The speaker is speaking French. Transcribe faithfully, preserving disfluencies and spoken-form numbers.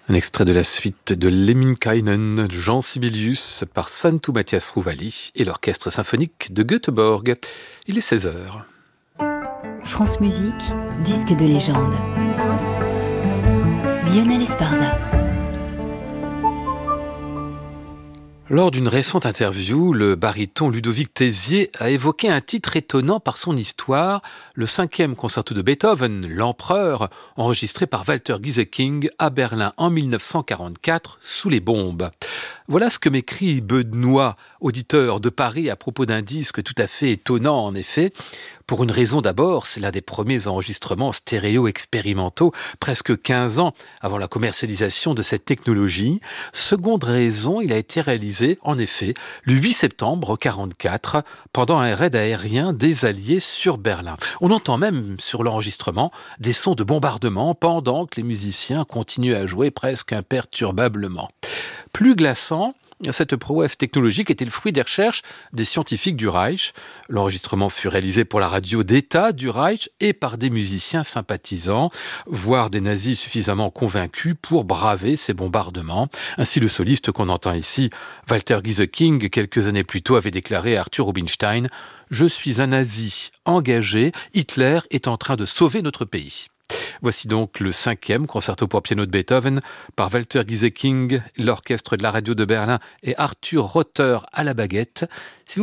Un extrait de la suite de Lemminkäinen de Jean Sibelius par Santtu Mathias Rouvali et l'orchestre symphonique de Göteborg. Il est seize heures. France Musique, disque de légende. Lionel Esparza. Lors d'une récente interview, le baryton Ludovic Tézier a évoqué un titre étonnant par son histoire, le cinquième concerto de Beethoven, L'Empereur, enregistré par Walter Gieseking à Berlin en mille neuf cent quarante-quatre, sous les bombes. Voilà ce que m'écrit Bednois, auditeur de Paris, à propos d'un disque tout à fait étonnant en effet. Pour une raison d'abord, c'est l'un des premiers enregistrements stéréo expérimentaux, presque quinze ans avant la commercialisation de cette technologie. Seconde raison, il a été réalisé, en effet, le huit septembre mille neuf cent quarante-quatre, pendant un raid aérien des Alliés sur Berlin. On entend même sur l'enregistrement des sons de bombardement pendant que les musiciens continuent à jouer presque imperturbablement. Plus glaçant, cette prouesse technologique était le fruit des recherches des scientifiques du Reich. L'enregistrement fut réalisé pour la radio d'État du Reich et par des musiciens sympathisants, voire des nazis suffisamment convaincus pour braver ces bombardements. Ainsi, le soliste qu'on entend ici, Walter Gieseking, quelques années plus tôt, avait déclaré à Arthur Rubinstein « Je suis un nazi engagé, Hitler est en train de sauver notre pays ». Voici donc le cinquième concerto pour piano de Beethoven par Walter Gieseking, l'orchestre de la radio de Berlin et Arthur Rother à la baguette. Si vous